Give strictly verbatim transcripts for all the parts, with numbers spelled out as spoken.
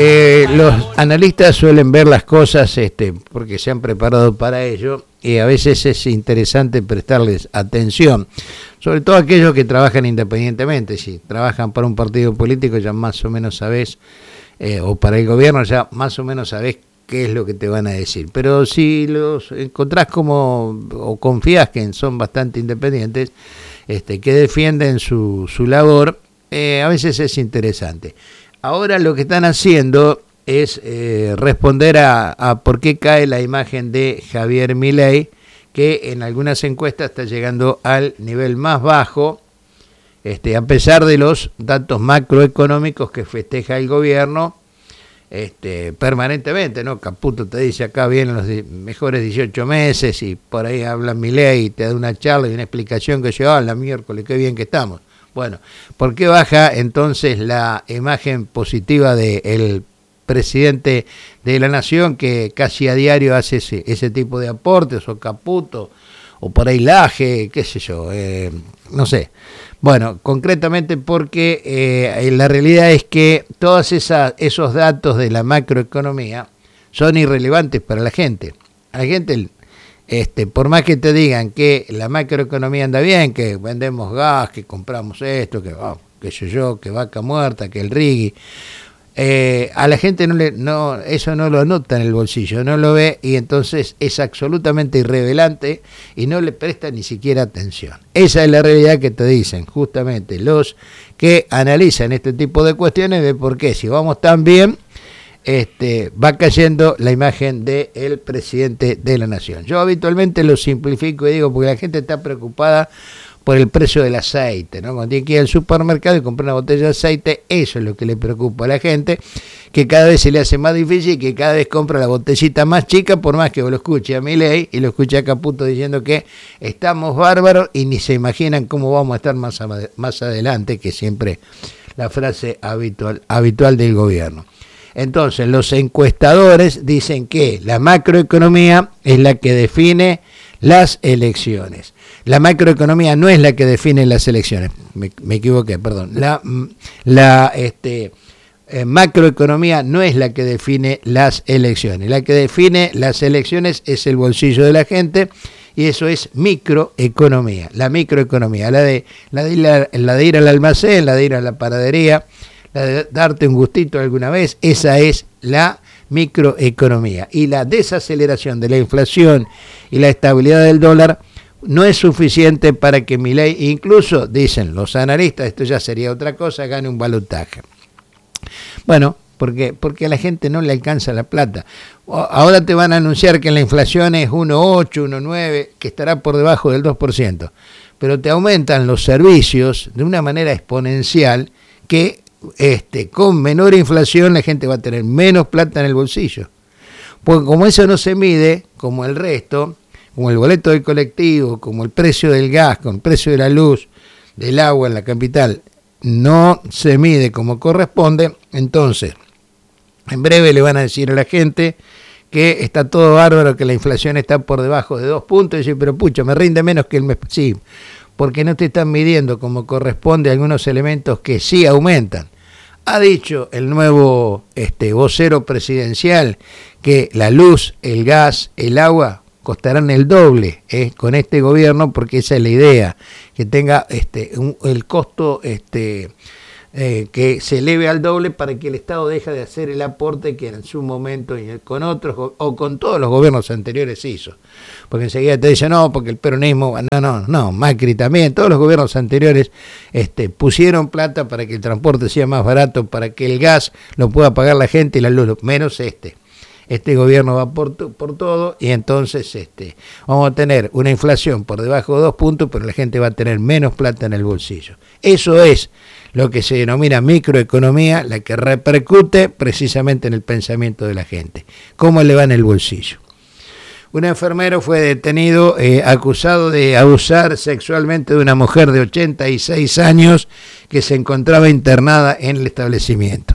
eh, los analistas suelen ver las cosas este, porque se han preparado para ello y a veces es interesante prestarles atención, sobre todo aquellos que trabajan independientemente. Si trabajan para un partido político ya más o menos sabés, eh, o para el gobierno ya más o menos sabés qué es lo que te van a decir. Pero si los encontrás como, o confías que son bastante independientes, este, que defienden su, su labor, eh, a veces es interesante. Ahora lo que están haciendo es eh, responder a, a por qué cae la imagen de Javier Milei, que en algunas encuestas está llegando al nivel más bajo, este, a pesar de los datos macroeconómicos que festeja el gobierno este, permanentemente, ¿no? Caputo te dice acá vienen los mejores dieciocho meses y por ahí habla Milei y te da una charla y una explicación que yo, ah, la miércoles, qué bien que estamos. Bueno, ¿por qué baja entonces la imagen positiva del presidente de la nación que casi a diario hace ese, ese tipo de aportes, o Caputo, o por ahí Laje, qué sé yo, eh, no sé? Bueno, concretamente porque eh, la realidad es que todos esa, esos datos de la macroeconomía son irrelevantes para la gente. A la gente... Este, por más que te digan que la macroeconomía anda bien, que vendemos gas, que compramos esto, que, oh, que sé yo, que vaca muerta, que el rigui, eh, a la gente no le, no, eso no lo anota en el bolsillo, no lo ve y entonces es absolutamente irrelevante y no le presta ni siquiera atención. Esa es la realidad que te dicen justamente los que analizan este tipo de cuestiones de por qué si vamos tan bien, Este, va cayendo la imagen del presidente de la nación. Yo habitualmente lo simplifico y digo porque la gente está preocupada por el precio del aceite, ¿no? Cuando tiene que ir al supermercado y comprar una botella de aceite, eso es lo que le preocupa a la gente, que cada vez se le hace más difícil y que cada vez compra la botellita más chica, por más que lo escuche a Milei y lo escuche a Caputo diciendo que estamos bárbaros y ni se imaginan cómo vamos a estar más, a, más adelante, que siempre la frase habitual, habitual del gobierno. Entonces, los encuestadores dicen que la macroeconomía es la que define las elecciones. La macroeconomía no es la que define las elecciones. Me, me equivoqué, perdón. La, la este, eh, macroeconomía no es la que define las elecciones. La que define las elecciones es el bolsillo de la gente y eso es microeconomía. La microeconomía, la de, la de, la, la de ir al almacén, la de ir a la panadería, la de darte un gustito alguna vez, esa es la microeconomía. Y la desaceleración de la inflación y la estabilidad del dólar no es suficiente para que Milei, incluso dicen los analistas, esto ya sería otra cosa, gane un balotaje. Bueno, porque porque a la gente no le alcanza la plata. Ahora te van a anunciar que la inflación es uno coma ocho, uno coma nueve, que estará por debajo del dos por ciento. Pero te aumentan los servicios de una manera exponencial que Este, con menor inflación la gente va a tener menos plata en el bolsillo. Porque como eso no se mide, como el resto, como el boleto del colectivo, como el precio del gas, como el precio de la luz, del agua en la capital, no se mide como corresponde, entonces en breve le van a decir a la gente que está todo bárbaro, que la inflación está por debajo de dos puntos, y dice, pero pucha, me rinde menos que el mes. Sí, porque no te están midiendo como corresponde algunos elementos que sí aumentan. Ha dicho el nuevo este, vocero presidencial que la luz, el gas, el agua costarán el doble eh, con este gobierno, porque esa es la idea, que tenga este, un, el costo este, eh, que se eleve al doble para que el Estado deje de hacer el aporte que en su momento y con otros o con todos los gobiernos anteriores hizo. Porque enseguida te dicen, no, porque el peronismo, no, no, no, Macri también, todos los gobiernos anteriores este, pusieron plata para que el transporte sea más barato, para que el gas lo pueda pagar la gente y la luz, menos este. Este gobierno va por, por todo y entonces este, vamos a tener una inflación por debajo de dos puntos, pero la gente va a tener menos plata en el bolsillo. Eso es lo que se denomina microeconomía, la que repercute precisamente en el pensamiento de la gente. ¿Cómo le va en el bolsillo? Un enfermero fue detenido eh, acusado de abusar sexualmente de una mujer de ochenta y seis años que se encontraba internada en el establecimiento.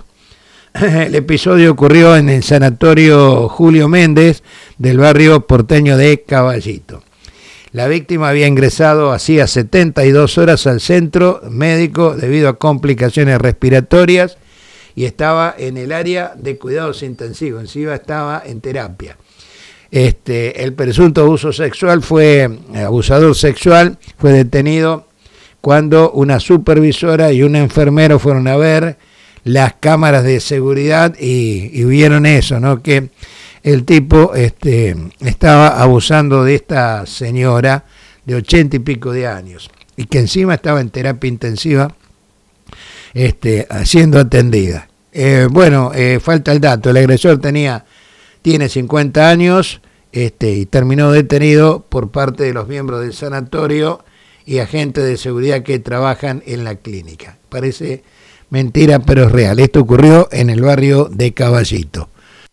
El episodio ocurrió en el sanatorio Julio Méndez del barrio porteño de Caballito. La víctima había ingresado hacía setenta y dos horas al centro médico debido a complicaciones respiratorias y estaba en el área de cuidados intensivos, encima estaba en terapia. Este, el presunto abuso sexual fue, abusador sexual, fue detenido cuando una supervisora y un enfermero fueron a ver las cámaras de seguridad y, y vieron eso, ¿no? Que el tipo este, estaba abusando de esta señora de ochenta y pico de años y que encima estaba en terapia intensiva este, siendo atendida. Eh, bueno, eh, falta el dato, el agresor tenía, tiene cincuenta años este, y terminó detenido por parte de los miembros del sanatorio y agentes de seguridad que trabajan en la clínica. Parece mentira, pero es real. Esto ocurrió en el barrio de Caballito.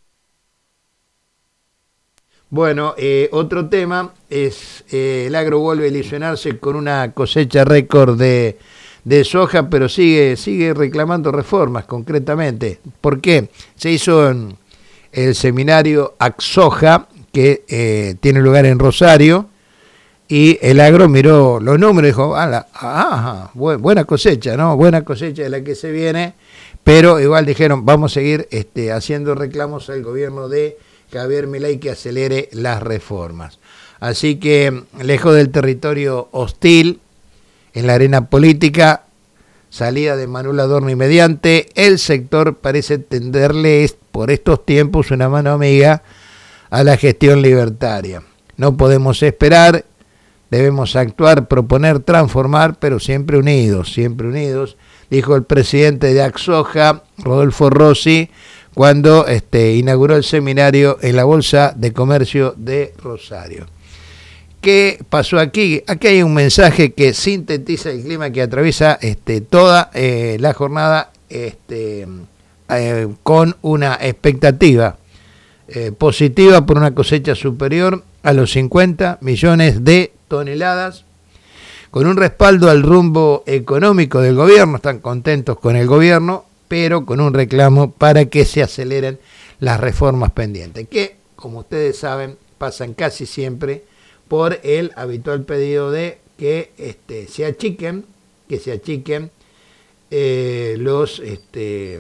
Bueno, eh, otro tema es eh, el agro vuelve a ilusionarse con una cosecha récord de, de soja, pero sigue, sigue reclamando reformas concretamente. ¿Por qué? Se hizo en el seminario Axoja, que eh, tiene lugar en Rosario, y el agro miró los números y dijo, ah, la, ah, buena cosecha, ¿no? Buena cosecha de la que se viene, pero igual dijeron, vamos a seguir este, haciendo reclamos al gobierno de Javier Milei que acelere las reformas. Así que, lejos del territorio hostil, en la arena política, salida de Manuel Adorno y mediante, el sector parece tenderle por estos tiempos una mano amiga a la gestión libertaria. No podemos esperar, debemos actuar, proponer, transformar, pero siempre unidos, siempre unidos, dijo el presidente de Axoja, Rodolfo Rossi, cuando este, inauguró el seminario en la Bolsa de Comercio de Rosario. ¿Qué pasó aquí? Aquí hay un mensaje que sintetiza el clima que atraviesa este, toda eh, la jornada este, eh, con una expectativa eh, positiva por una cosecha superior a los cincuenta millones de toneladas, con un respaldo al rumbo económico del gobierno, están contentos con el gobierno, pero con un reclamo para que se aceleren las reformas pendientes, que, como ustedes saben, pasan casi siempre por el habitual pedido de que este, se achiquen, que se achiquen eh, los, este,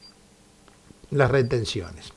las retenciones.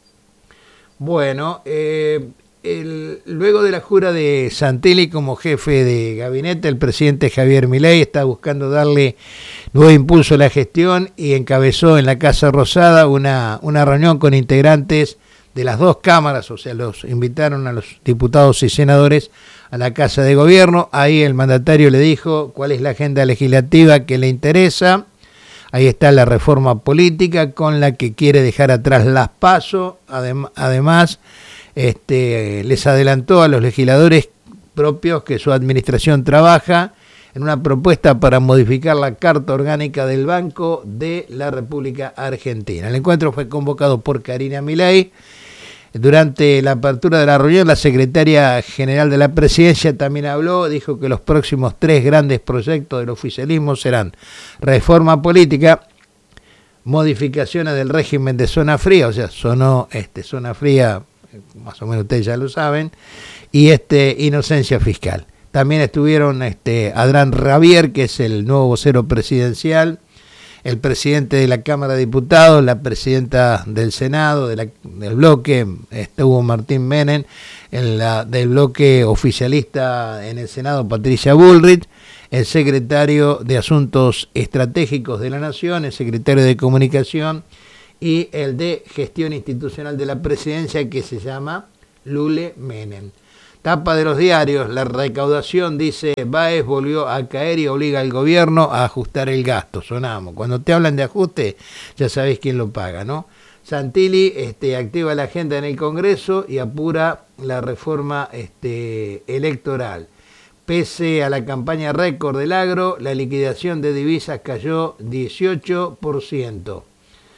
Bueno, eh, el, luego de la jura de Santilli como jefe de gabinete, el presidente Javier Milei está buscando darle nuevo impulso a la gestión y encabezó en la Casa Rosada una, una reunión con integrantes de las dos cámaras, o sea, los invitaron a los diputados y senadores a la Casa de Gobierno. Ahí el mandatario le dijo cuál es la agenda legislativa que le interesa. Ahí está la reforma política con la que quiere dejar atrás las PASO. Adem- además, este, les adelantó a los legisladores propios que su administración trabaja en una propuesta para modificar la Carta Orgánica del Banco de la República Argentina. El encuentro fue convocado por Karina Milei. Durante la apertura de la reunión, la secretaria general de la presidencia también habló, dijo que los próximos tres grandes proyectos del oficialismo serán reforma política, modificaciones del régimen de zona fría, o sea, sonó este, zona fría, más o menos ustedes ya lo saben, y este, inocencia fiscal. También estuvieron este, Adrián Rabier, que es el nuevo vocero presidencial, el presidente de la Cámara de Diputados, la presidenta del Senado, de la, del bloque, estuvo Martín Menem, en la, del bloque oficialista en el Senado, Patricia Bullrich, el secretario de Asuntos Estratégicos de la Nación, el secretario de Comunicación y el de Gestión Institucional de la Presidencia, que se llama Lule Menem. Tapa de los diarios, la recaudación, dice Báez, volvió a caer y obliga al gobierno a ajustar el gasto. Sonamos. Cuando te hablan de ajuste, ya sabéis quién lo paga, ¿no? Santilli este, activa la agenda en el Congreso y apura la reforma este, electoral. Pese a la campaña récord del agro, la liquidación de divisas cayó dieciocho por ciento.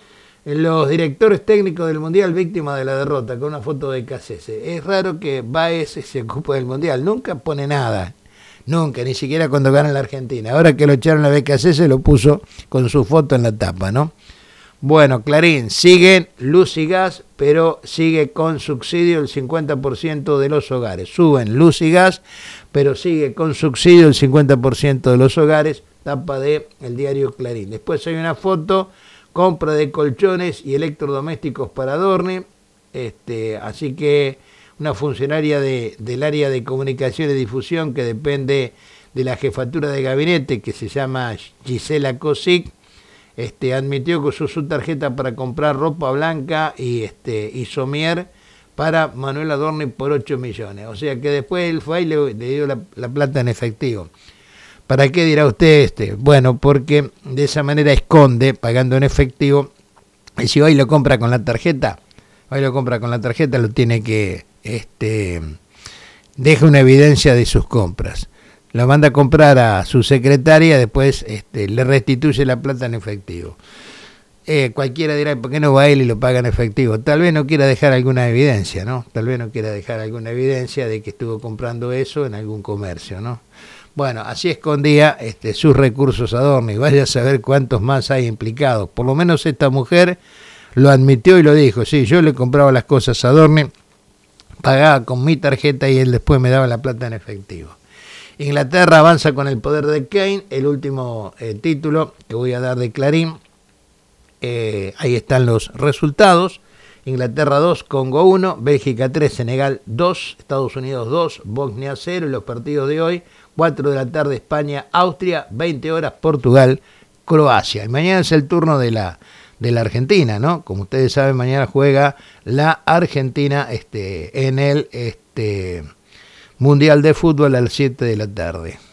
Los directores técnicos del Mundial víctimas de la derrota, con una foto de Cassese. Es raro que Báez se ocupe del Mundial, nunca pone nada, nunca, ni siquiera cuando gana la Argentina. Ahora que lo echaron a Cassese lo puso con su foto en la tapa, ¿no? Bueno, Clarín, siguen luz y gas, pero sigue con subsidio el cincuenta por ciento de los hogares. Suben luz y gas, pero sigue con subsidio el cincuenta por ciento de los hogares, tapa de el diario Clarín. Después hay una foto compra de colchones y electrodomésticos para Adorni. Este, así que una funcionaria de, del área de comunicación y difusión que depende de la jefatura de gabinete, que se llama Gisela Cosic, este, admitió que usó su tarjeta para comprar ropa blanca y, este, y somier para Manuel Adorni por ocho millones. O sea que después él fue y le, le dio la, la plata en efectivo. ¿Para qué dirá usted este? Bueno, porque de esa manera esconde, pagando en efectivo, y si hoy lo compra con la tarjeta, hoy lo compra con la tarjeta, lo tiene que, este, deja una evidencia de sus compras. Lo manda a comprar a su secretaria, después este, le restituye la plata en efectivo. Eh, cualquiera dirá, ¿por qué no va él y lo paga en efectivo? Tal vez no quiera dejar alguna evidencia, ¿no? Tal vez no quiera dejar alguna evidencia de que estuvo comprando eso en algún comercio, ¿no? Bueno, así escondía este, sus recursos Adorni. Vaya a saber cuántos más hay implicados. Por lo menos esta mujer lo admitió y lo dijo. Sí, yo le compraba las cosas a Adorni, pagaba con mi tarjeta y él después me daba la plata en efectivo. Inglaterra avanza con el poder de Kane, el último eh, título que voy a dar de Clarín. Eh, ahí están los resultados. Inglaterra dos, Congo uno, Bélgica tres, Senegal dos, Estados Unidos dos, Bosnia cero. Y los partidos de hoy, cuatro de la tarde, España, Austria, veinte horas, Portugal, Croacia. Y mañana es el turno de la, de la Argentina, ¿no? Como ustedes saben, mañana juega la Argentina este, en el este, Mundial de Fútbol a las siete de la tarde.